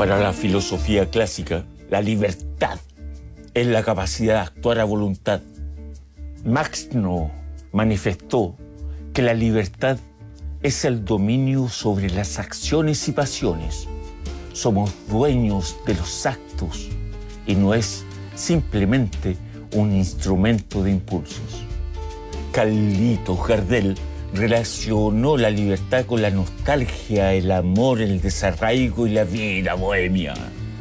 Para la filosofía clásica, la libertad es la capacidad de actuar a voluntad. Maxno manifestó que la libertad es el dominio sobre las acciones y pasiones. Somos dueños de los actos y no es simplemente un instrumento de impulsos. Carlitos Gardel relacionó la libertad con la nostalgia, el amor, el desarraigo y la vida bohemia.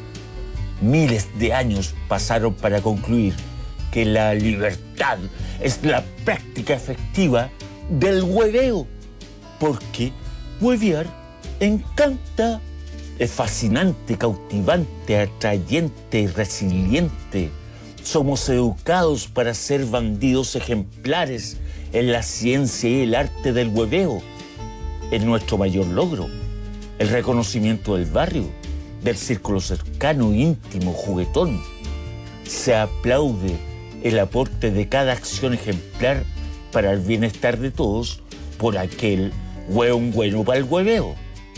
Miles de años pasaron para concluir que la libertad es la práctica efectiva del hueveo, porque huevear encanta, es fascinante, cautivante, atrayente, resiliente. Somos educados para ser bandidos ejemplares en la ciencia y el arte del hueveo. Es nuestro mayor logro, el reconocimiento del barrio, del círculo cercano, íntimo, juguetón. Se aplaude el aporte de cada acción ejemplar para el bienestar de todos por aquel hueón bueno para el hueveo.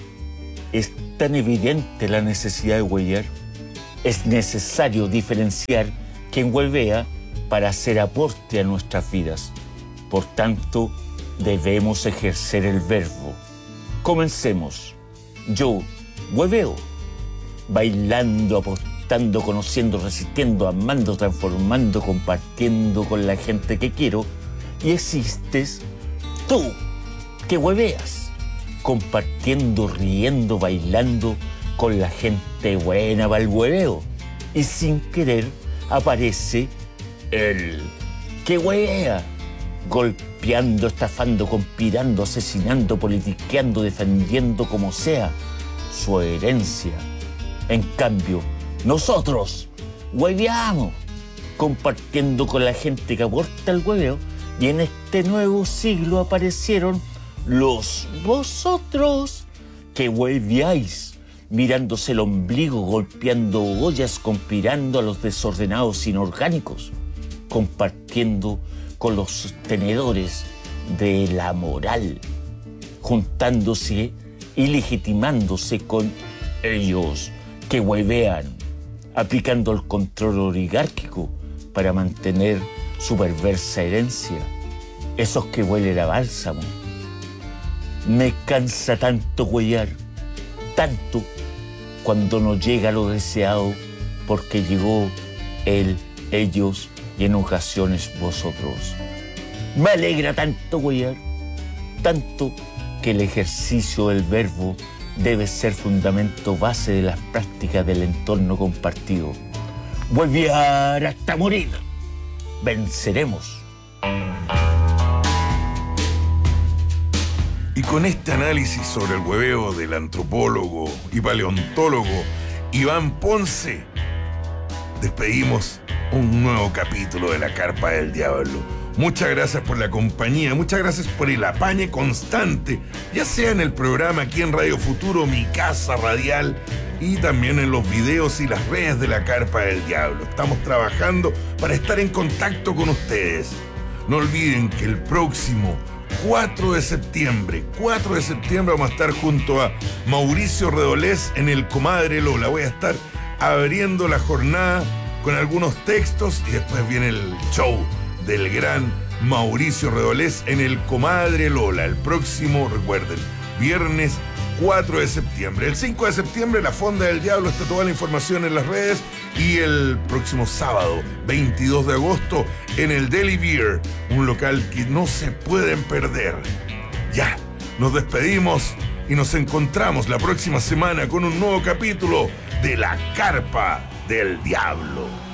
Es tan evidente la necesidad de huevear. Es necesario diferenciar quien huevea para hacer aporte a nuestras vidas. Por tanto, debemos ejercer el verbo. Comencemos. Yo hueveo, bailando, apostando, conociendo, resistiendo, amando, transformando, compartiendo con la gente que quiero. Y existes tú, que hueveas, compartiendo, riendo, bailando con la gente buena para el hueveo. Y sin querer aparece el que huevea, golpeando, estafando, conspirando, asesinando, politiqueando, defendiendo como sea su herencia. En cambio, nosotros hueveamos, compartiendo con la gente que aporta el hueveo, y en este nuevo siglo aparecieron los vosotros que hueveáis, mirándose el ombligo, golpeando ollas, conspirando a los desordenados inorgánicos, compartiendo con los sostenedores de la moral, juntándose y legitimándose con ellos que huevean, aplicando el control oligárquico para mantener su perversa herencia, esos que huelen a bálsamo. Me cansa tanto huellar, tanto cuando no llega lo deseado, porque llegó él, ellos y en ocasiones vosotros. Me alegra tanto huellar, tanto que el ejercicio del verbo debe ser fundamento base de las prácticas del entorno compartido. Huevear hasta morir. Venceremos. Y con este análisis sobre el hueveo del antropólogo y paleontólogo Iván Ponce, despedimos un nuevo capítulo de La Carpa del Diablo. Muchas gracias por la compañía, muchas gracias por el apañe constante, ya sea en el programa aquí en Radio Futuro, mi casa radial, y también en los videos y las redes de La Carpa del Diablo. Estamos trabajando para estar en contacto con ustedes. No olviden que el próximo 4 de septiembre vamos a estar junto a Mauricio Redolés en el Comadre Lola. Voy a estar abriendo la jornada con algunos textos y después viene el show del gran Mauricio Redolés en el Comadre Lola. El próximo, recuerden, viernes 4 de septiembre. El 5 de septiembre, La Fonda del Diablo, está toda la información en las redes. Y el próximo sábado, 22 de agosto, en el Deli Beer, un local que no se pueden perder. Ya, nos despedimos y nos encontramos la próxima semana con un nuevo capítulo de La Carpa del Diablo.